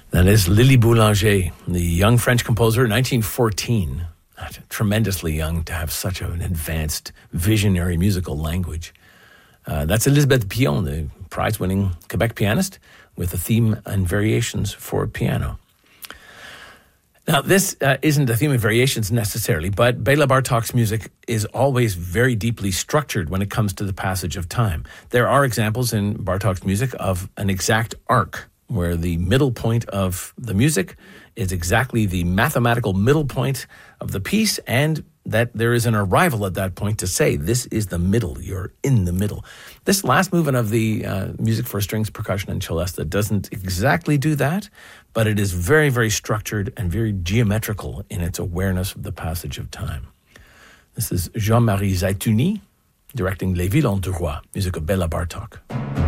That is Lily Boulanger, the young French composer, 1914. Tremendously young to have such an advanced, visionary musical language. That's Elisabeth Pion, the prize-winning Quebec pianist, with a theme and variations for piano. Now, this isn't a theme of variations necessarily, but Bela Bartok's music is always very deeply structured when it comes to the passage of time. There are examples in Bartok's music of an exact arc, where the middle point of the music is exactly the mathematical middle point of the piece, and that there is an arrival at that point to say, this is the middle, you're in the middle. This last movement of the music for strings, percussion, and celesta doesn't exactly do that, but it is very, very structured and very geometrical in its awareness of the passage of time. This is Jean-Marie Zaitouni directing Les Violons du Roi, music of Bela Bartok.